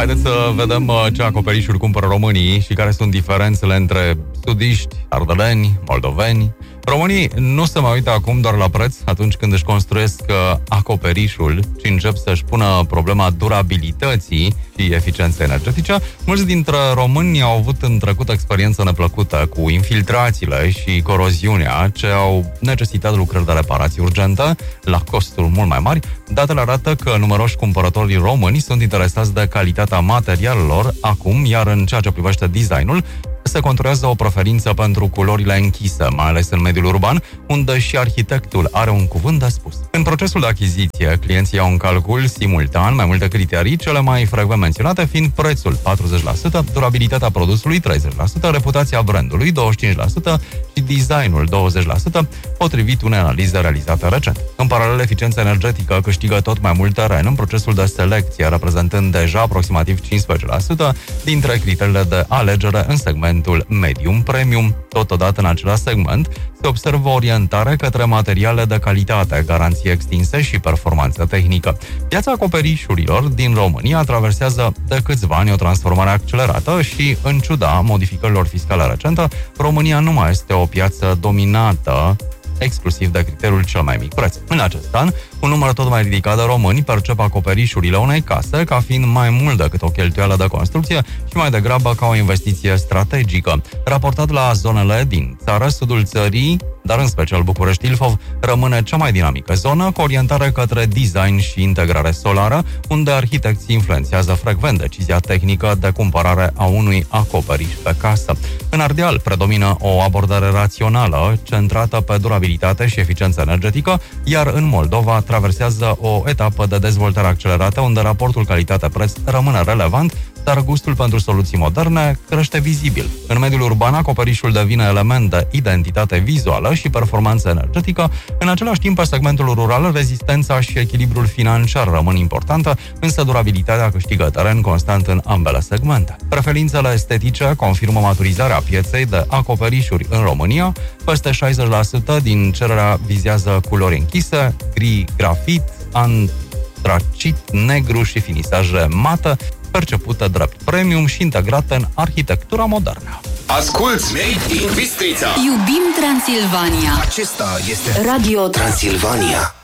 Haideți să vedem ce acoperișuri cumpără românii și care sunt diferențele între sudiști, ardeleni, moldoveni. Românii nu se mai uită acum doar la preț atunci când își construiesc acoperișul, ci încep să-și pună problema durabilității și eficienței energetice. Mulți dintre români au avut în trecut experiență neplăcută cu infiltrațiile și coroziunea, ce au necesitat lucrări de reparații urgente la costuri mult mai mari. Datele arată că numeroși cumpărători români sunt interesați de calitatea materialelor acum, iar în ceea ce privește designul, se conturează o preferință pentru culorile închise, mai ales în mediul urban, unde și arhitectul are un cuvânt de spus. În procesul de achiziție, clienții iau în calcul simultan mai multe criterii, cele mai frecvent menționate fiind prețul 40%, durabilitatea produsului 30%, reputația brandului 25% și designul 20%, potrivit unei analize realizate recent. În paralel, eficiența energetică câștigă tot mai mult teren în procesul de selecție, reprezentând deja aproximativ 15% dintre criteriile de alegere în segmentul medium-premium. Totodată, în același segment, se observă o orientare către materiale de calitate, garanții extinse și performanță tehnică. Piața acoperișurilor din România traversează de câțiva ani o transformare accelerată și, în ciuda modificărilor fiscale recente, România nu mai este o piață dominată exclusiv de criteriul cel mai mic preț. În acest an, un număr tot mai ridicat de români percep acoperișurile unei case ca fiind mai mult decât o cheltuială de construcție și mai degrabă ca o investiție strategică. Raportat la zonele din țară, sudul țării, dar în special București Ilfov, rămâne cea mai dinamică zonă, cu orientare către design și integrare solară, unde arhitecții influențează frecvent decizia tehnică de cumpărare a unui acoperiș pe casă. În Ardeal predomină o abordare rațională, centrată pe durabilitate și eficiență energetică, iar în Moldova traversează o etapă de dezvoltare accelerată, unde raportul calitate-preț rămâne relevant, dar gustul pentru soluții moderne crește vizibil. În mediul urban, acoperișul devine element de identitate vizuală și performanță energetică. În același timp, pe segmentul rural, rezistența și echilibrul financiar rămân importante, însă durabilitatea câștigă teren constant în ambele segmente. Preferințele estetice confirmă maturizarea pieței de acoperișuri în România. Peste 60% din cererea vizează culori închise, gri, grafit, antracit, negru și finisaje mate, percepute drept premium și integrate în arhitectura modernă. Asculți Made in Bistrița. Iubim Transilvania. Acesta este Radio Transilvania.